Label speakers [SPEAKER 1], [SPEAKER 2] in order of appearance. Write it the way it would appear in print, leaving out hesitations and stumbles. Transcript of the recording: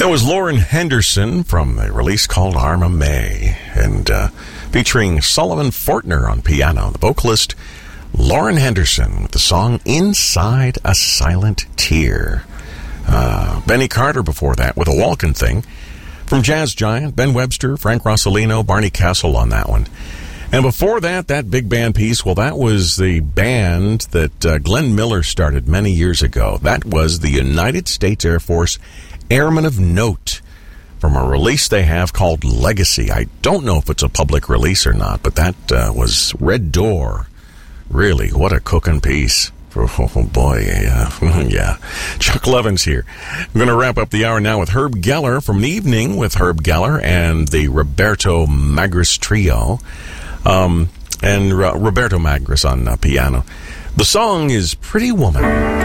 [SPEAKER 1] That was Lauren Henderson from a release called Arma May, and featuring Sullivan Fortner on piano. The vocalist, Lauren Henderson, with the song Inside a Silent Tear. Benny Carter before that with a Walkin' Thing. From Jazz Giant, Ben Webster, Frank Rossellino, Barney Kessel on that one. And before that, that big band piece, well, that was the band that Glenn Miller started many years ago. That was the United States Air Force Airmen of Note, from a release they have called Legacy. I don't know if it's a public release or not, but that was Red Door. Really, what a cooking piece. Oh, boy, yeah. Chuck Levins here. I'm going to wrap up the hour now with Herb Geller from An Evening with Herb Geller and the Roberto Magris Trio. And Roberto Magris on piano. The song is Pretty Woman.